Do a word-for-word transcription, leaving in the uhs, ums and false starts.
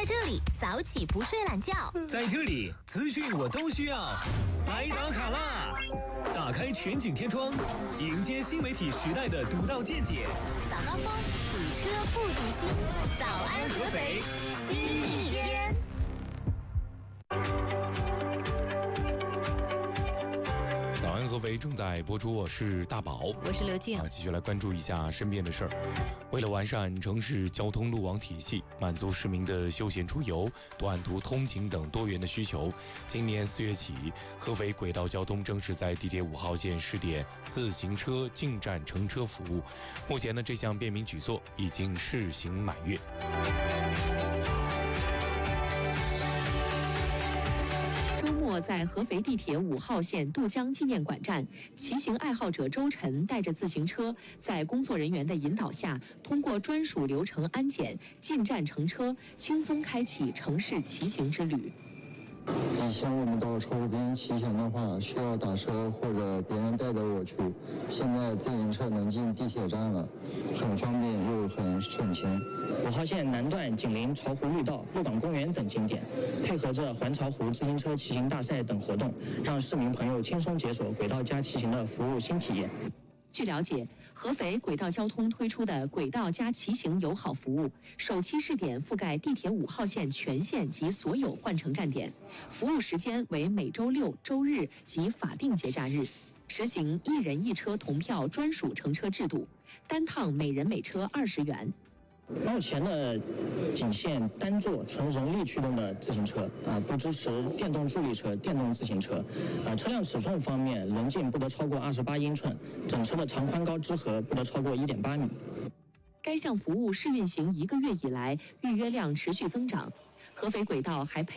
在这里早起不睡懒觉， 在这里资讯我都需要。来打卡啦！打开全景天窗，迎接新媒体时代的独到见解。 早高峰，堵车不堵心。早安合肥，新一天。 早安合肥正在播出，我是大宝， 我是刘静。 啊，继续来关注一下身边的事儿。为了完善城市交通路网体系，满足市民的休闲出游、短途通勤等多元的需求，今年四月起，合肥轨道交通正式在地铁五号线试点自行车进站乘车服务。目前呢，这项便民举措已经试行满月。 周末在合肥地铁五号线渡江纪念馆站，骑行爱好者周晨带着自行车，在工作人员的引导下，通过专属流程安检进站乘车，轻松开启城市骑行之旅。 以前我们到超市边骑行的话，需要打车或者别人带着我去，现在自行车能进地铁站了，很方便又很省钱。 五号线南段紧邻巢湖绿道、鹿港公园等景点，配合着环巢湖自行车骑行大赛等活动，让市民朋友轻松解锁轨道加骑行的服务新体验。 据了解，合肥轨道交通推出的轨道加骑行友好服务，首期试点覆盖地铁五号线全线及所有换乘站点，服务时间为每周六、周日及法定节假日，实行一人一车同票专属乘车制度，单趟每人每车二十元。 目前呢，仅限单座纯人力驱动的自行车啊，不支持电动助力车、电动自行车。啊，车辆尺寸方面，轮径不得超过二十八英寸，整车的长宽高支合不得超过一点八米。 该项服务试运行一个月以来，预约量持续增长。合肥轨道还配